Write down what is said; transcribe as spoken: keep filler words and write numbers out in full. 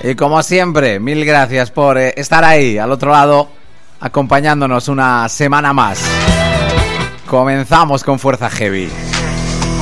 Y como siempre, mil gracias por eh, estar ahí, al otro lado, acompañándonos una semana más. Comenzamos con Fuerza Heavy.